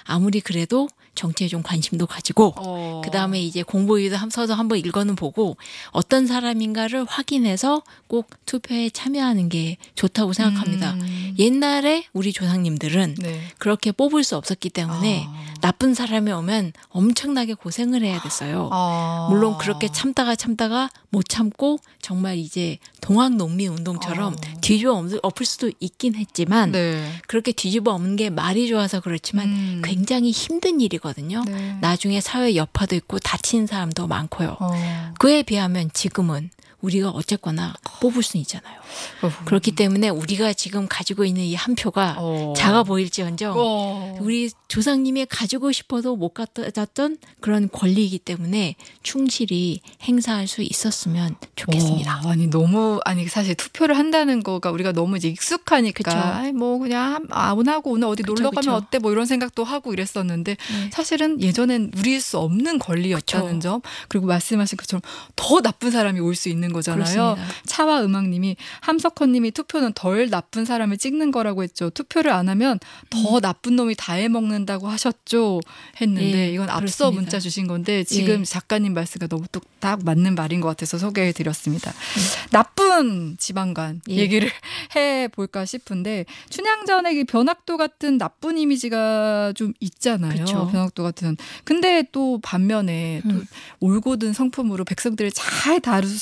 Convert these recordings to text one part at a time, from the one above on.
아무리 그래도 정치에 좀 관심도 가지고 그다음에 이제 공부위도 서서 한번 읽어는 보고 어떤 사람인가를 확인해서 꼭 투표에 참여하는 게 좋다고 생각합니다. 옛날에 우리 조상님들은 네. 그렇게 뽑을 수 없었기 때문에 나쁜 사람이 오면 엄청나게 고생을 해야 됐어요. 물론 그렇게 참다가 못 참고 정말 이제 동학농민운동처럼 뒤집어 엎을 수도 있긴 했지만 네. 그렇게 뒤집어 엎는 게 말이 좋아서 그렇지만 굉장히 힘든 일이거든요. 네. 나중에 사회 여파도 있고 다치는 사람도 많고요. 그에 비하면 지금은 우리가 어쨌거나 뽑을 수는 있잖아요. 그렇기 때문에 우리가 지금 가지고 있는 이 한 표가 작아 보일지언정 우리 조상님이 가지고 싶어도 못 가졌던 그런 권리이기 때문에 충실히 행사할 수 있었으면 좋겠습니다. 아니 사실 투표를 한다는 거가 우리가 너무 이제 익숙하니까 그쵸. 아이, 뭐 그냥 안 하고 오늘 어디 놀러 가면 그쵸. 어때 뭐 이런 생각도 하고 이랬었는데 사실은 예전엔 누릴 수 없는 권리였다는 점 그리고 말씀하신 것처럼 더 나쁜 사람이 올 수 있는 거잖아요. 그렇습니다. 차와 음악님이 함석헌님이 투표는 덜 나쁜 사람을 찍는 거라고 했죠. 투표를 안 하면 더 나쁜 놈이 다 해먹는다고 하셨죠. 했는데 예, 이건 앞서 그렇습니다. 문자 주신 건데 지금 예. 작가님 말씀과 너무 딱 맞는 말인 것 같아서 소개해드렸습니다. 나쁜 지방간 예. 얘기를 해볼까 싶은데 춘향전의 변학도 같은 나쁜 이미지가 좀 있잖아요. 그쵸. 변학도 같은. 근데 또 반면에 또 올곧은 성품으로 백성들을 잘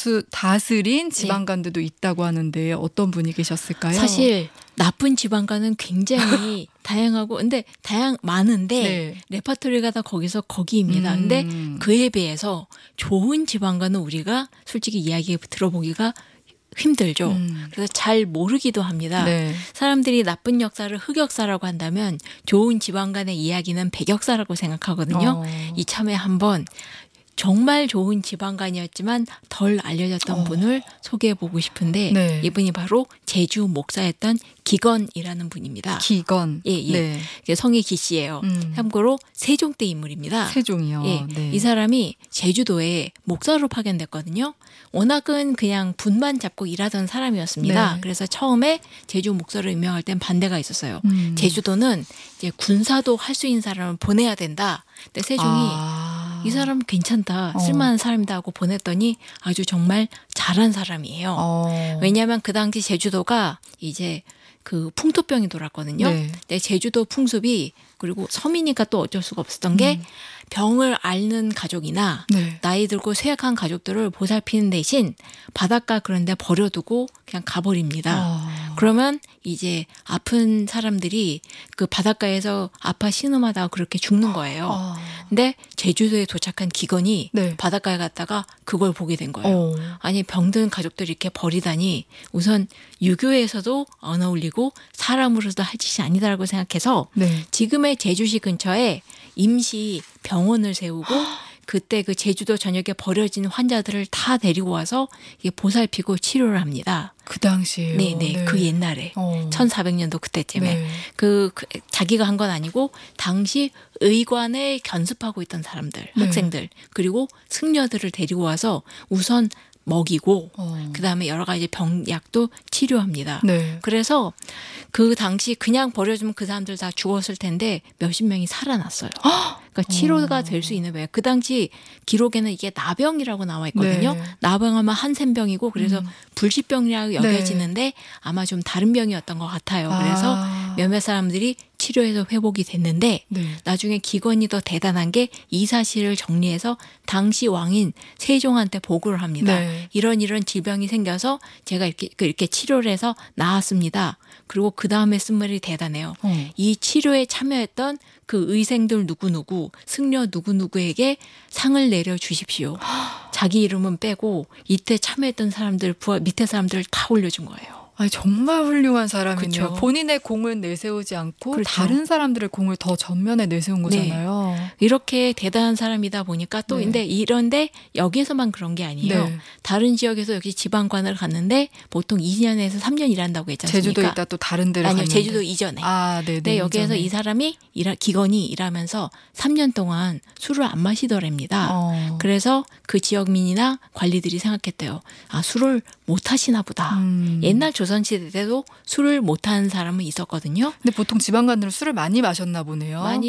다스린 지방간들도 있다고 하는데 어떤 분이 계셨을까요? 사실 나쁜 지방간은 굉장히 다양하고 근데 많은데 네. 레파토리가 다 거기입니다. 근데 그에 비해서 좋은 지방간은 우리가 솔직히 이야기 들어보기가 힘들죠. 그래서 잘 모르기도 합니다. 네. 사람들이 나쁜 역사를 흑역사라고 한다면 좋은 지방간의 이야기는 백역사라고 생각하거든요. 이참에 한번 정말 좋은 지방간이었지만 덜 알려졌던 분을 소개해보고 싶은데 네. 이분이 바로 제주 목사였던 기건이라는 분입니다. 기건. 예. 네. 성이 기 씨예요. 참고로 세종 때 인물입니다. 세종이요. 예. 네. 이 사람이 제주도에 목사로 파견됐거든요. 워낙은 그냥 분만 잡고 일하던 사람이었습니다. 네. 그래서 처음에 제주 목사로 임명할 땐 반대가 있었어요. 제주도는 이제 군사도 할 수 있는 사람을 보내야 된다. 근데 세종이 이 사람 괜찮다. 쓸만한 사람이다 하고 보냈더니 아주 정말 잘한 사람이에요. 왜냐하면 그 당시 제주도가 이제 그 풍토병이 돌았거든요. 네. 근데 제주도 풍습이 그리고 섬이니까 또 어쩔 수가 없었던 게 병을 앓는 가족이나 네. 나이 들고 쇠약한 가족들을 보살피는 대신 바닷가 그런 데 버려두고 그냥 가버립니다. 그러면 이제 아픈 사람들이 그 바닷가에서 아파 신음하다가 그렇게 죽는 거예요. 근데 제주도에 도착한 기건이 네. 바닷가에 갔다가 그걸 보게 된 거예요. 아니 병든 가족들을 이렇게 버리다니 우선 유교에서도 안 어울리고 사람으로서도 할 짓이 아니다라고 생각해서 네. 지금의 제주시 근처에 임시 병원을 세우고 그때 그 제주도 전역에 버려진 환자들을 다 데리고 와서 이게 보살피고 치료를 합니다. 그 당시에요. 네네. 그 옛날에 1400년도 그때쯤에 네. 그 자기가 한 건 아니고 당시 의관에 견습하고 있던 사람들, 네. 학생들 그리고 승려들을 데리고 와서 우선 먹이고 그다음에 여러 가지 병약도 치료합니다. 네. 그래서 그 당시 그냥 버려주면 그 사람들 다 죽었을 텐데 몇십 명이 살아났어요. 그러니까 치료가 될 수 있는 거예요. 그 당시 기록에는 이게 나병이라고 나와 있거든요. 네. 나병하면 한센병이고 그래서 불시병이라고 여겨지는데 아마 좀 다른 병이었던 것 같아요. 그래서 몇몇 사람들이 치료해서 회복이 됐는데 네. 나중에 기권이 더 대단한 게 이 사실을 정리해서 당시 왕인 세종한테 보고를 합니다. 네. 이런 질병이 생겨서 제가 이렇게 치료를 해서 나았습니다. 그리고 그 다음에 쓴 말이 대단해요. 이 치료에 참여했던 그 의생들 누구누구, 승려 누구누구에게 상을 내려주십시오. 자기 이름은 빼고 이때 참여했던 사람들, 밑에 사람들을 다 올려준 거예요. 아니, 정말 훌륭한 사람이네요. 그쵸. 본인의 공을 내세우지 않고 그렇죠. 다른 사람들의 공을 더 전면에 내세운 거잖아요. 이렇게 대단한 사람이다 보니까 또 네. 근데 이런데 여기에서만 그런 게 아니에요. 네. 다른 지역에서 여기 지방관을 갔는데 보통 2년에서 3년 일한다고 했지 않습니까? 제주도 있다 또 다른 데를 아니요. 갔는데. 제주도 이전에. 아, 네, 근데 여기에서 이전에. 이 사람이 기건이 일하면서 3년 동안 술을 안 마시더랍니다. 그래서 그 지역민이나 관리들이 생각했대요. 아, 술을 못 하시나 보다. 옛날 조선시대 때도 술을 못 하는 사람은 있었거든요. 근데 보통 지방관들은 술을 많이 마셨나 보네요. 많이